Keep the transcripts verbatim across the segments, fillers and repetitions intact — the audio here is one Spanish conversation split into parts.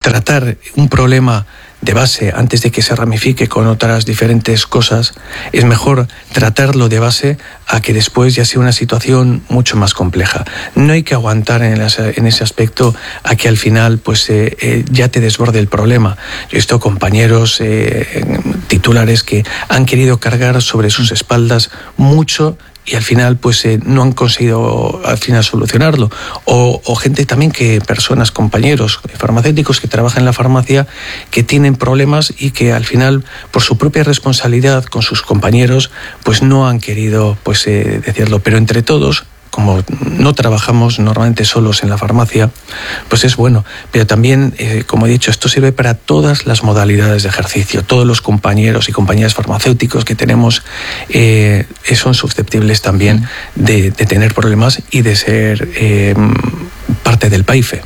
tratar un problema de base antes de que se ramifique con otras diferentes cosas, es mejor tratarlo de base a que después ya sea una situación mucho más compleja. No hay que aguantar en, las, en ese aspecto a que al final pues eh, eh, ya te desborde el problema. Yo he visto compañeros eh, titulares que han querido cargar sobre sus espaldas mucho y al final pues eh, no han conseguido al final solucionarlo. O, o gente también que, personas, compañeros farmacéuticos que trabajan en la farmacia que tienen problemas y que al final por su propia responsabilidad con sus compañeros pues no han querido pues eh, decirlo. Pero entre todos, como no trabajamos normalmente solos en la farmacia, pues es bueno. Pero también, eh, como he dicho, esto sirve para todas las modalidades de ejercicio. Todos los compañeros y compañeras farmacéuticos que tenemos eh, son susceptibles también de, de tener problemas y de ser eh, parte del PAIFE.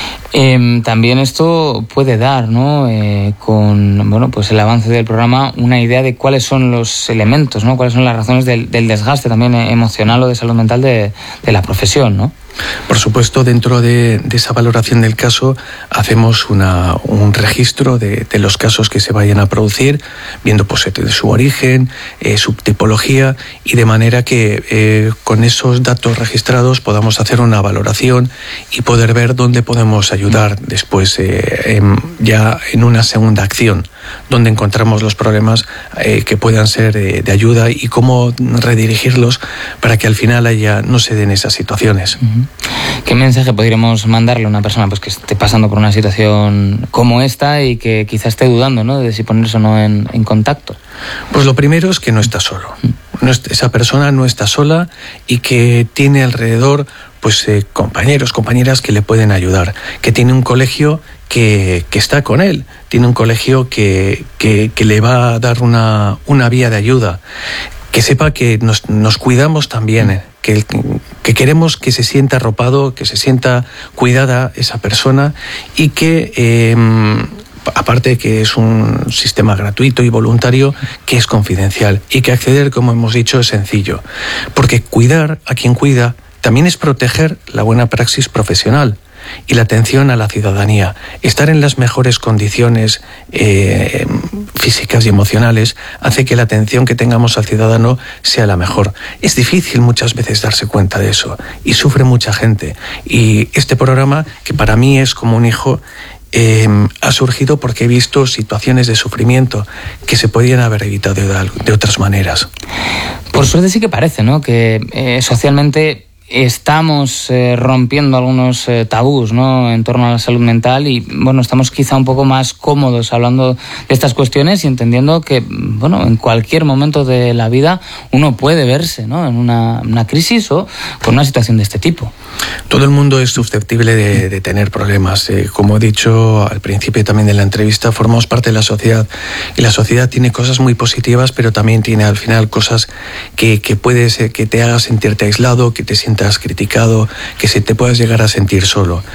Eh, también esto puede dar, ¿no? Eh, con bueno, pues el avance del programa, una idea de cuáles son los elementos, ¿no? Cuáles son las razones del, del desgaste también emocional o de salud mental de, de la profesión, ¿no? Por supuesto, dentro de, de esa valoración del caso hacemos una, un registro de, de los casos que se vayan a producir, viendo pues, su origen, eh, su tipología, y de manera que eh, con esos datos registrados podamos hacer una valoración y poder ver dónde podemos ayudar después eh, en, ya en una segunda acción, donde encontramos los problemas eh, que puedan ser eh, de ayuda y cómo redirigirlos para que al final haya, no se den esas situaciones. Uh-huh. ¿Qué mensaje podríamos mandarle a una persona pues, que esté pasando por una situación como esta y que quizás esté dudando, ¿no?, de si ponerse o no en, en contacto? Pues lo primero es que no está solo. No, esa persona no está sola y que tiene alrededor pues eh, compañeros, compañeras que le pueden ayudar, que tiene un colegio que, que está con él, tiene un colegio que, que, que le va a dar una, una vía de ayuda, que sepa que nos, nos cuidamos también, eh, que, que queremos que se sienta arropado, que se sienta cuidada esa persona y que... Eh, aparte de que es un sistema gratuito y voluntario, que es confidencial y que acceder, como hemos dicho, es sencillo. Porque cuidar a quien cuida también es proteger la buena praxis profesional y la atención a la ciudadanía. Estar en las mejores condiciones eh, físicas y emocionales hace que la atención que tengamos al ciudadano sea la mejor. Es difícil muchas veces darse cuenta de eso y sufre mucha gente. Y este programa, que para mí es como un hijo, Eh, ha surgido porque he visto situaciones de sufrimiento que se podían haber evitado de, de otras maneras. Por suerte sí que parece, ¿no?, que eh, socialmente estamos eh, rompiendo algunos eh, tabús, ¿no?, en torno a la salud mental y, bueno, estamos quizá un poco más cómodos hablando de estas cuestiones y entendiendo que, bueno, en cualquier momento de la vida uno puede verse, ¿no?, en una, una crisis o con una situación de este tipo. Todo el mundo es susceptible de, de tener problemas. Eh, como he dicho al principio también de la entrevista, formamos parte de la sociedad y la sociedad tiene cosas muy positivas, pero también tiene al final cosas que, que puedes, eh, que te haga sentirte aislado, que te sientas criticado, que se te puedas llegar a sentir solo.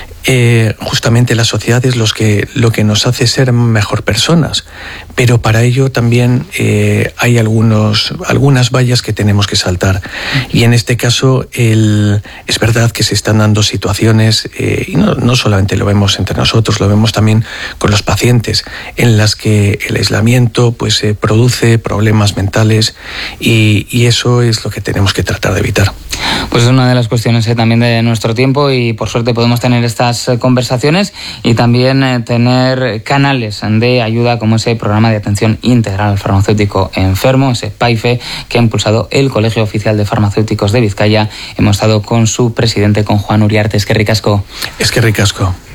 Eh, justamente la sociedad es los que, lo que nos hace ser mejor personas, pero para ello también eh, hay algunos, algunas vallas que tenemos que saltar. Y en este caso el, es verdad que se están dando situaciones, eh, y no, no solamente lo vemos entre nosotros, lo vemos también con los pacientes, en las que el aislamiento pues, eh, produce problemas mentales y, y eso es lo que tenemos que tratar de evitar. Pues es una de las cuestiones eh, también de nuestro tiempo y por suerte podemos tener estas eh, conversaciones y también eh, tener canales de ayuda como ese programa de atención integral al farmacéutico enfermo, ese PAIFE, que ha impulsado el Colegio Oficial de Farmacéuticos de Vizcaya. Hemos estado con su presidente, con Juan Uriarte. Es que ricasco. Es que ricasco.